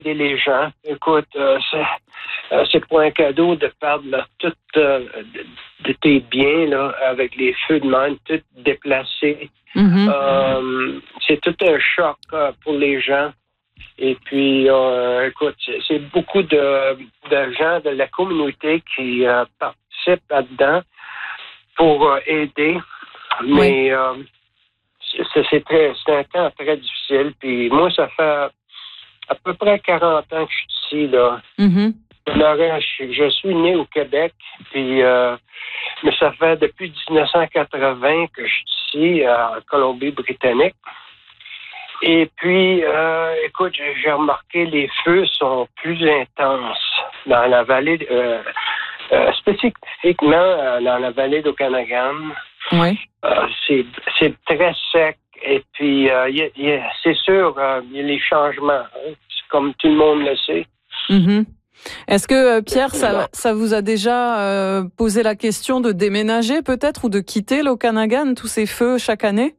aider les gens. Écoute, c'est pas un cadeau de perdre là, tout de tes biens là, avec les feux de même, tout déplacé. C'est tout un choc pour les gens. Et puis, écoute, c'est beaucoup de gens de la communauté qui participent là-dedans pour aider. Mais c'est un temps très difficile. Puis moi, ça fait à peu près 40 ans que je suis ici, là. Je suis né au Québec, puis mais ça fait depuis 1980 que je suis ici, en Colombie-Britannique. Et puis, écoute, j'ai remarqué les feux sont plus intenses dans la vallée, spécifiquement dans la vallée d'Okanagan. Oui. C'est très sec. Et puis, c'est sûr, il y a les changements, hein, comme tout le monde le sait. Est-ce que, Pierre, ça vous a déjà posé la question de déménager peut-être ou de quitter l'Okanagan, tous ces feux chaque année?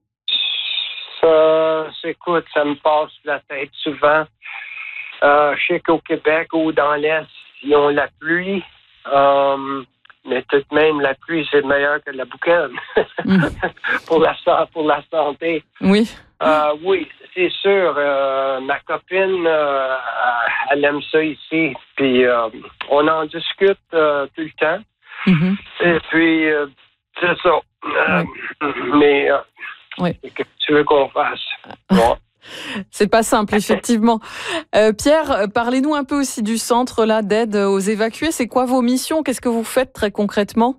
Écoute, ça me passe la tête souvent. Je sais qu'au Québec ou dans l'Est, ils ont la pluie. Mais tout de même, la pluie, c'est meilleur que la boucane pour la santé. Oui. Oui, c'est sûr. Ma copine, elle aime ça ici. Puis, on en discute tout le temps. Et puis, c'est ça. Mais... qu'est-ce que tu veux qu'on fasse? Bon. C'est pas simple, effectivement. Pierre, parlez-nous un peu aussi du centre là d'aide aux évacués. C'est quoi vos missions? Qu'est-ce que vous faites très concrètement?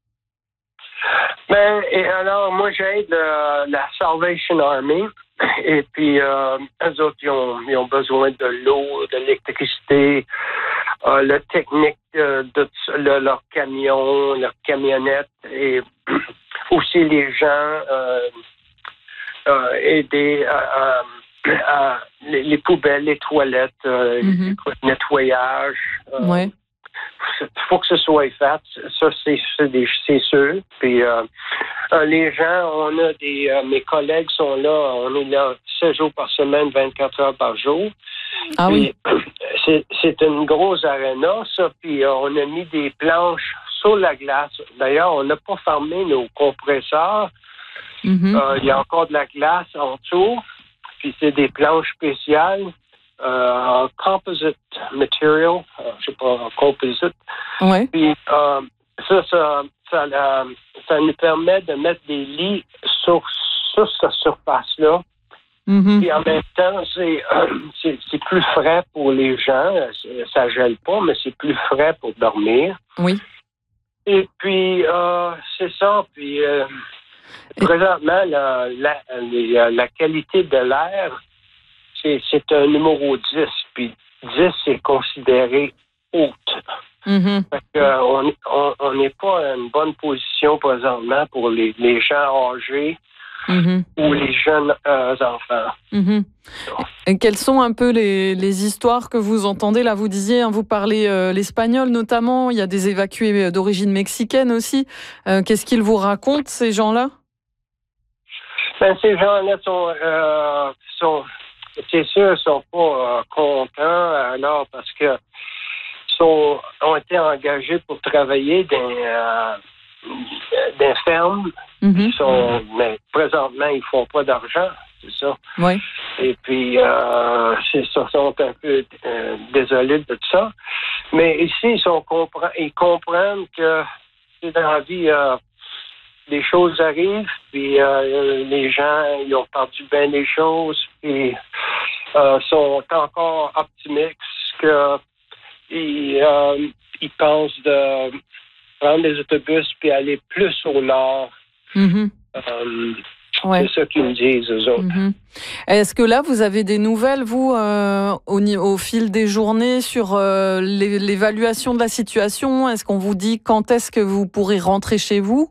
Alors, moi, j'aide la Salvation Army. Et puis, eux autres, ils ont besoin de l'eau, de l'électricité, le technique de leur camion, leur camionnette. Et aussi les gens... aider à les poubelles, les toilettes, le nettoyage. Il faut que ce soit fait. Ça, c'est sûr. Puis les gens, on a mes collègues sont là, on est là 16 jours par semaine, 24 heures par jour. Ah oui. C'est une grosse aréna, ça. Puis on a mis des planches sur la glace. D'ailleurs, on n'a pas fermé nos compresseurs. Il y a encore de la glace en dessous, puis c'est des planches spéciales en composite material, je sais pas, en composite. Ouais. Puis ça nous permet de mettre des lits sur cette surface-là. Puis en même temps, c'est plus frais pour les gens. Ça gèle pas, mais c'est plus frais pour dormir. Oui. Et puis, c'est ça. Puis... présentement, la qualité de l'air, c'est un numéro 10. Puis 10, c'est considéré haute. Fait que, on n'est pas à une bonne position présentement pour les gens âgés ou les jeunes enfants. Et quelles sont un peu les histoires que vous entendez? Là, vous disiez, vous parlez l'espagnol notamment. Il y a des évacués d'origine mexicaine aussi. Qu'est-ce qu'ils vous racontent, ces gens-là? Ces gens-là sont c'est sûr, sont pas contents alors parce que ont été engagés pour travailler dans des fermes. Mais présentement, ils font pas d'argent, c'est ça. Oui. Et puis, c'est ça, ils sont un peu désolés de tout ça. Mais ici, ils comprennent que c'est dans la vie... les choses arrivent, puis les gens, ils ont perdu bien des choses, puis sont encore optimistes qu'ils pensent de prendre des autobus puis aller plus au nord. C'est ça qu'ils me disent, eux autres. Est-ce que là, vous avez des nouvelles, vous, au fil des journées, sur l'évaluation de la situation? Est-ce qu'on vous dit quand est-ce que vous pourrez rentrer chez vous?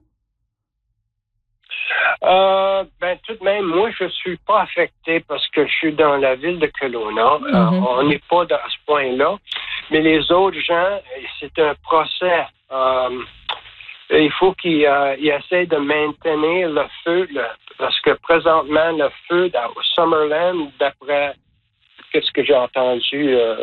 Tout de même, moi, je suis pas affecté parce que je suis dans la ville de Kelowna. On n'est pas à ce point-là. Mais les autres gens, c'est un procès. Il faut qu'ils essayent de maintenir le feu, parce que présentement, le feu dans Summerland, d'après ce que j'ai entendu